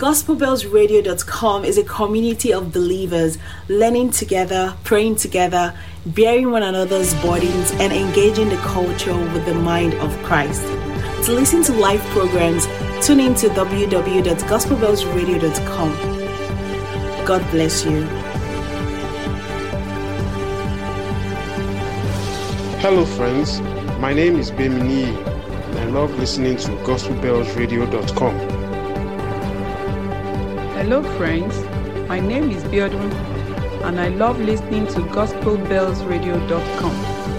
GospelBellsRadio.com is a community of believers learning together, praying together, bearing one another's burdens, and engaging the culture with the mind of Christ. To listen to live programs, tune in to www.gospelbellsradio.com. God bless you. Hello friends, my name is Bemini and I love listening to GospelBellsRadio.com. Hello friends, my name is Biodun and I love listening to GospelBellsRadio.com.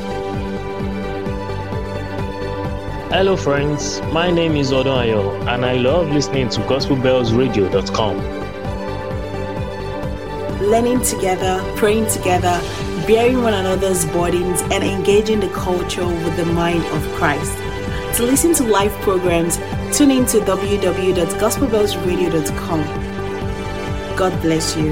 Hello friends, my name is Odonayo and I love listening to GospelBellsRadio.com. Learning together, praying together, bearing one another's burdens, and engaging the culture with the mind of Christ. To listen to live programs, tune in to www.gospelbellsradio.com. God bless you.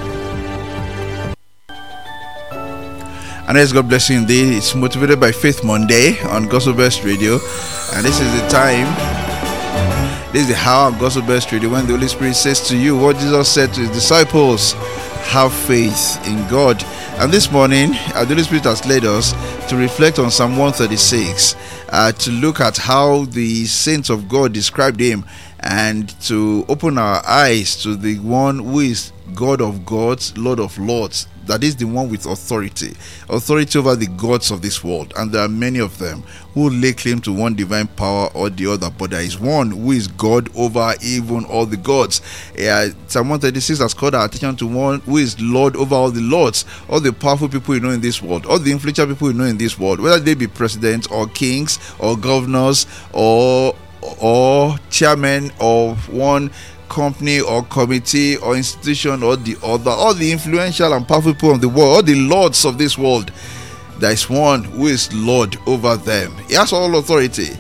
And as God bless you indeed, it's Motivated by Faith Monday on Gospel Best Radio. And this is the time, this is the hour of Gospel Best Radio when the Holy Spirit says to you what Jesus said to his disciples: have faith in God. And this morning, the Holy Spirit has led us to reflect on Psalm 136, to look at how the saints of God described him, and to open our eyes to the one who is God of gods, Lord of lords. That is the one with authority over the gods of this world. And there are many of them who lay claim to one divine power or the other, but there is one who is God over even all the gods. Psalm 136 has called our attention to one who is Lord over all the lords, all the powerful people you know in this world, all the influential people you know in this world, whether they be presidents or kings or governors or chairman of one company or committee or institution or the other, all the influential and powerful people of the world, all the lords of this world. There is one who is Lord over them. He has all authority.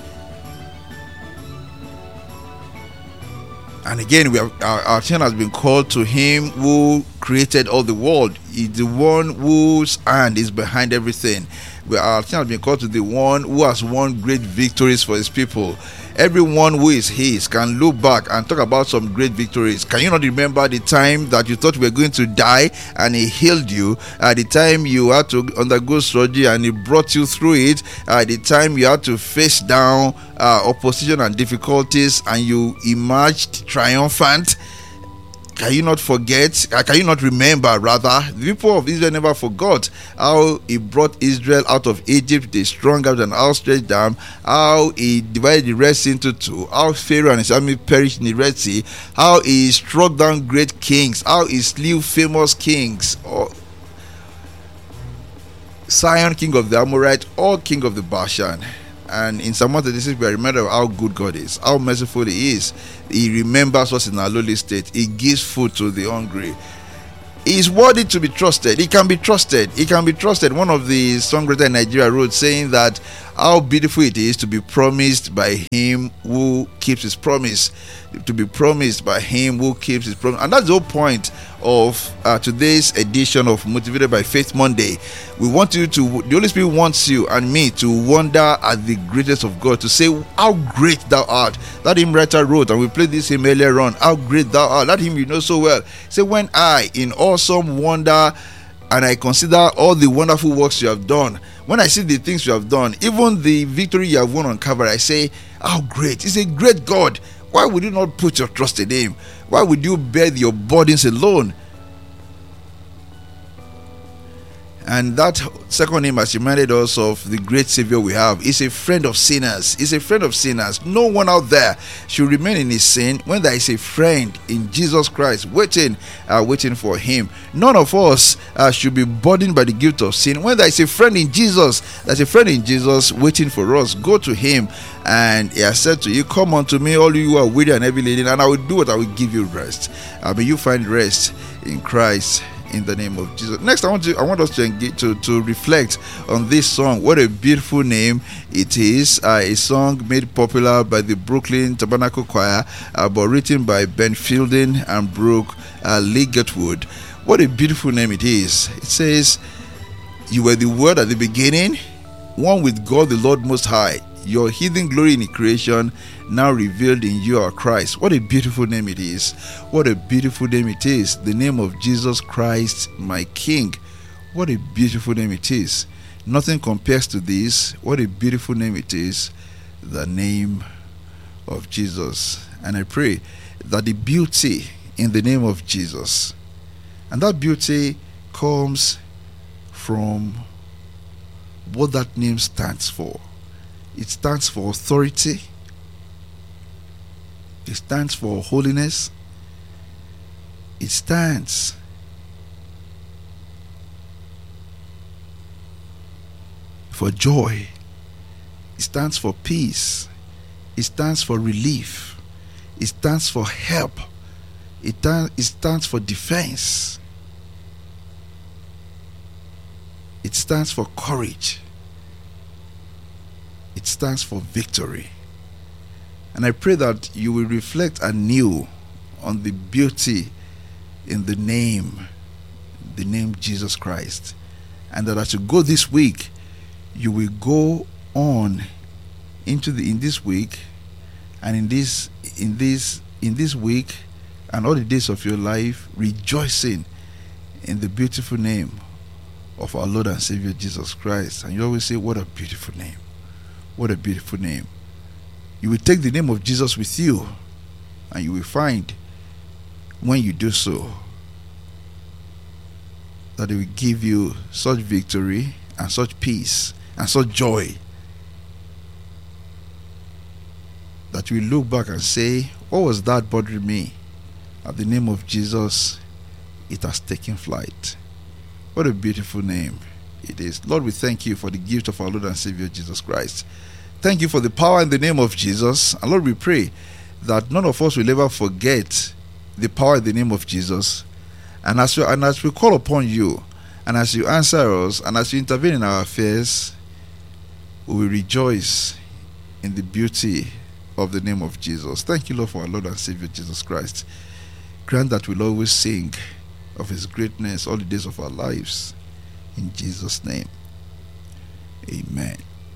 And again, our attention has been called to him who created all the world. He's the one whose hand is behind everything. Our attention has been called to the one who has won great victories for his people. Everyone who is his can look back and talk about some great victories. Can you not remember the time that you thought you were going to die and he healed you? At the time you had to undergo surgery and he brought you through it. At the time you had to face down opposition and difficulties and you emerged triumphant. Can you not forget? Can you not remember, rather? The people of Israel never forgot how he brought Israel out of Egypt with a strong arm and outstretched arm, how he divided the Red Sea into two, how Pharaoh and his army perished in the Red Sea, how he struck down great kings, how he slew famous kings, Sihon, king of the Amorites, or king of the Bashan. And in Psalm 136, we are reminded of how good God is, how merciful he is. He remembers us in our lowly state. He gives food to the hungry. He is worthy to be trusted. He can be trusted. He can be trusted. One of the songwriters in Nigeria wrote, saying that how beautiful it is to be promised by him who keeps his promise. To be promised by him who keeps his promise. And that's the whole point of today's edition of Motivated by Faith Monday. We want you to, the Holy Spirit wants you and me to wonder at the greatness of God, to say how great thou art. That hymn writer wrote, and we played this hymn earlier on, how great thou art. That hymn you know so well. Say, when I in awesome wonder and I consider all the wonderful works you have done, when I see the things you have done, even the victory you have won on Calvary, I say, how great. He's a great God. Why would you not put your trust in him? Why would you bear your burdens alone? And that second hymn has reminded us of the great Savior we have. He's a friend of sinners. He's a friend of sinners. No one out there should remain in his sin when there is a friend in Jesus Christ waiting for him. None of us should be burdened by the guilt of sin when there is a friend in Jesus. There's a friend in Jesus waiting for us. Go to him, and he has said to you, come unto me, all you who are weary and heavy laden, and I will do what I will give you rest. May you find rest in Christ, in the name of Jesus. Next, I want us to engage, to reflect on this song. What a beautiful name it is. A song made popular by the Brooklyn Tabernacle Choir, but written by Ben Fielding and Brooke Ligetwood. What a beautiful name it is. It says, you were the Word at the beginning, one with God the Lord Most High. your hidden glory in creation, now revealed in you are Christ. What a beautiful name it is. What a beautiful name it is. The name of Jesus Christ, my King. What a beautiful name it is. Nothing compares to this. What a beautiful name it is. The name of Jesus. And I pray that the beauty in the name of Jesus, and that beauty comes from what that name stands for. It stands for authority. It stands for holiness. It stands for joy. It stands for peace. It stands for relief. It stands for help. It stands for defense. It stands for courage. It stands for victory. And I pray that you will reflect anew on the beauty in the name Jesus Christ. And that as you go this week, you will go on in this week and in this week and all the days of your life, rejoicing in the beautiful name of our Lord and Savior Jesus Christ. And you always say, what a beautiful name. What a beautiful name. You will take the name of Jesus with you, and you will find when you do so that it will give you such victory and such peace and such joy that you will look back and say, what was that bothering me? At the name of Jesus, it has taken flight. What a beautiful name it is. Lord, we thank you for the gift of our Lord and Savior Jesus Christ. Thank you for the power in the name of Jesus. And Lord, we pray that none of us will ever forget the power in the name of Jesus. And as we call upon you, and as you answer us, and as you intervene in our affairs, we will rejoice in the beauty of the name of Jesus. Thank you, Lord, for our Lord and Savior Jesus Christ. Grant that we'll always sing of his greatness all the days of our lives. In Jesus' name, amen.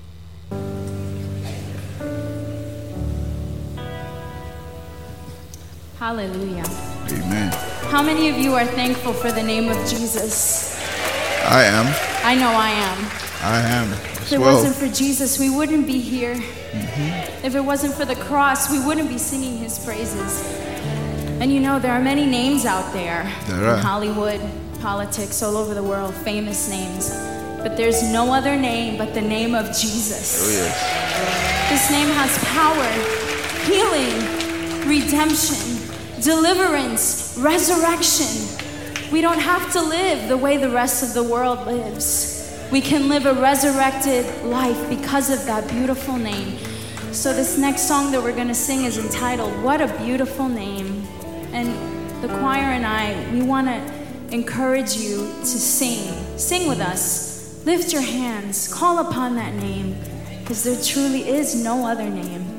Hallelujah. Amen. How many of you are thankful for the name of Jesus? I am. I know I am. I am. If it wasn't for Jesus, we wouldn't be here. Mm-hmm. If it wasn't for the cross, we wouldn't be singing his praises. And you know, there are many names out there in Hollywood, politics, all over the world, famous names. But there's no other name but the name of Jesus. Oh, yes. This name has power, healing, redemption, deliverance, resurrection. We don't have to live the way the rest of the world lives. We can live a resurrected life because of that beautiful name. So this next song that we're going to sing is entitled, What a Beautiful Name. And the choir and I, we want to encourage you to sing. Sing with us. Lift your hands. Call upon that name, because there truly is no other name.